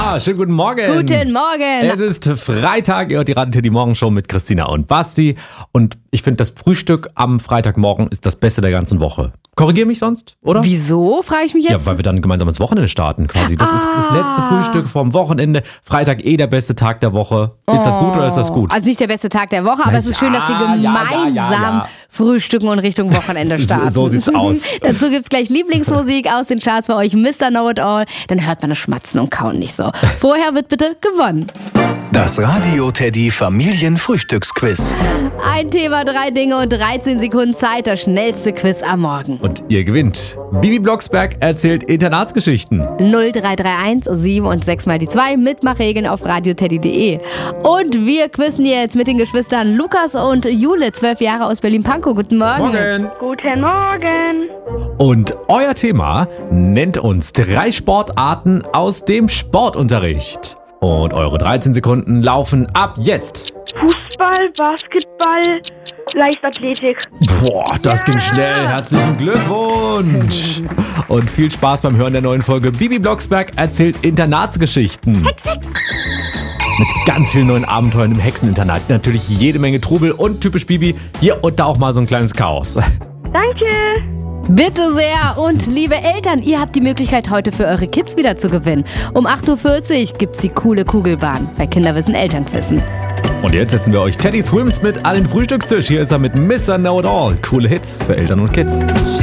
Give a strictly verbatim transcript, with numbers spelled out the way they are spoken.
Ja, schönen guten Morgen. Guten Morgen. Es ist Freitag, ihr hört die Radio Teddy Morgenshow mit Christina und Basti. Und ich finde, das Frühstück am Freitagmorgen ist das Beste der ganzen Woche. Korrigier mich sonst, oder? Wieso, frage ich mich jetzt? Ja, weil wir dann gemeinsam ins Wochenende starten quasi. Das ah. ist das letzte Frühstück vorm Wochenende. Freitag eh der beste Tag der Woche. Ist das gut oder ist das gut? Also nicht der beste Tag der Woche, aber Na es ist ja, schön, dass wir gemeinsam ja, ja, ja, ja. frühstücken und Richtung Wochenende starten. So sieht's aus. Dazu gibt's gleich Lieblingsmusik aus den Charts für euch, Mister Know-It-All. Dann hört man das Schmatzen und Kauen nicht so. Vorher wird bitte gewonnen. Das Radio Teddy Familienfrühstücksquiz. Ein Thema, drei Dinge und dreizehn Sekunden Zeit. Das schnellste Quiz am Morgen. Und ihr gewinnt. Bibi Blocksberg erzählt Internatsgeschichten. null drei drei eins sieben und sechs mal die zwei. Mitmachregeln auf radioteddy punkt de. Und wir quizzen jetzt mit den Geschwistern Lukas und Jule, zwölf Jahre aus Berlin-Pankow. Guten Morgen. Morgen. Guten Morgen. Und euer Thema nennt uns drei Sportarten aus dem Sportunterricht. Und eure dreizehn Sekunden laufen ab jetzt. Fußball, Basketball, Leichtathletik. Boah, das ging schnell. Herzlichen Glückwunsch. Und viel Spaß beim Hören der neuen Folge Bibi Blocksberg erzählt Internatsgeschichten. Hex, Hex. Mit ganz vielen neuen Abenteuern im Hexeninternat. Natürlich jede Menge Trubel und typisch Bibi. Hier und da auch mal so ein kleines Chaos. Danke. Bitte sehr. Und liebe Eltern, ihr habt die Möglichkeit, heute für eure Kids wieder zu gewinnen. Um acht Uhr vierzig gibt's die coole Kugelbahn bei Kinderwissen Elternquissen. Und jetzt setzen wir euch Teddy Swims mit an den Frühstückstisch. Hier ist er mit Mister Know-It-All. Coole Hits für Eltern und Kids.